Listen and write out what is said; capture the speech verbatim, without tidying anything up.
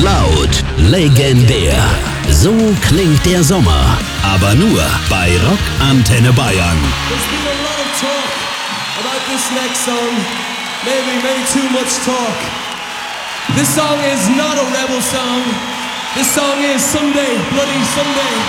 laut, legendär. So klingt der Sommer. Aber nur bei Rock Antenne Bayern. There's been a lot of talk about this next song. Maybe, maybe too much talk. This song is not a rebel song. This song is Someday, Bloody Someday.